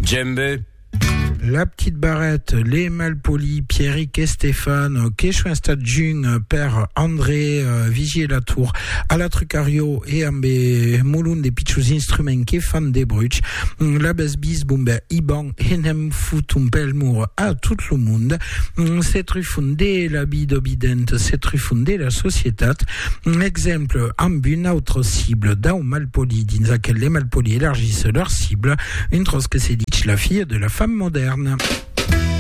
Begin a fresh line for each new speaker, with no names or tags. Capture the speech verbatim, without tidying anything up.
Djembe.
La petite barrette, les malpolis, Pierrick et Stéphane, Kéchouin Stade Jung, Père André, euh, Vigier la Tour, à la Trucario et Ambe Mouloun des Pichous Instruments qui fan des bruches, la Besbis, Bomber, Iban, Enem Foutum Pelmour à tout le monde, c'est trufondé la bidobidente, c'est trufondé la société, exemple, Ambune, autre cible, d'un malpoli, dans laquelle les malpolis élargissent leur cible, une trosque c'est dit la fille de la femme moderne.